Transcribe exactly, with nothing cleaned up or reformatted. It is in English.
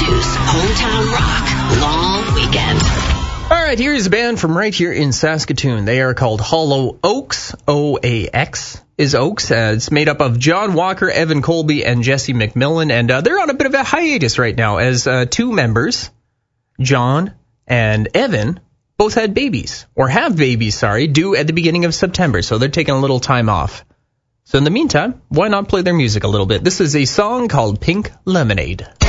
two's Hometown Rock Long Weekend. All right, here's a band from right here in Saskatoon. They are called Hollow Oaks. O A X is Oaks. Uh, it's made up of John Walker, Evan Colby, and Jesse McMillan. And uh, they're on a bit of a hiatus right now as uh, two members, John and Evan, both had babies, or have babies, sorry, due at the beginning of September. So they're taking a little time off. So in the meantime, why not play their music a little bit? This is a song called Pink Lemonade.